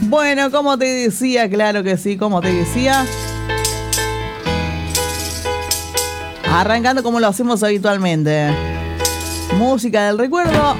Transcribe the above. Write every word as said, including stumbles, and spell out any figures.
Bueno, como te decía, claro que sí, como te decía. Arrancando como lo hacemos habitualmente. Música del recuerdo.